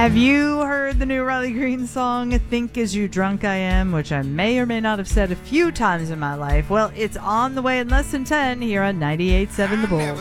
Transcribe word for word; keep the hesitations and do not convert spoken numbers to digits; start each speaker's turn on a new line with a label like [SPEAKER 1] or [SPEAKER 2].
[SPEAKER 1] Have you heard the new Riley Green song, Think As You Drunk I Am, which I may or may not have said a few times in my life? Well, it's on the way in less than ten here on ninety-eight point seven The Bull.